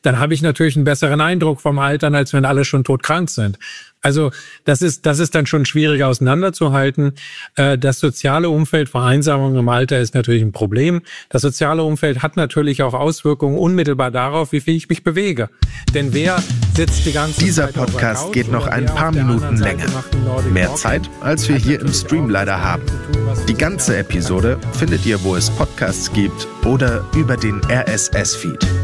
dann habe ich natürlich einen besseren Eindruck vom Altern, als wenn alle schon todkrank sind. Also das ist dann schon schwierig auseinanderzuhalten. Das soziale Umfeld, Vereinsamung im Alter ist natürlich ein Problem. Das soziale Umfeld hat natürlich auch Auswirkungen unmittelbar darauf, wie viel ich mich bewege. Denn wer sitzt die ganze Dieser Zeit auf der Podcast Couch geht noch oder ein wer paar auf der Minuten anderen Seite länger. macht einen Nordic Mehr Walk, Zeit, als wir hat hier im natürlich Stream auch leider damit haben. zu tun, was Die ganze Episode findet ihr, wo es Podcasts gibt oder über den RSS-Feed.